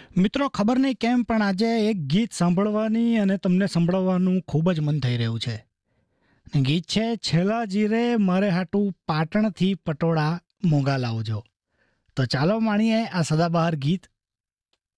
મિત્રો ખબર નહીં કેમ પણ આજે એક ગીત સાંભળવાની અને તમને સંભળાવવાનું ખૂબ જ મન થઈ રહ્યું છે. ગીત છે છેલ્લા જીરે મારે હાટું પાટણથી પટોળા મોંઘા લાવજો. તો ચાલો માણીએ આ સદાબહાર ગીત.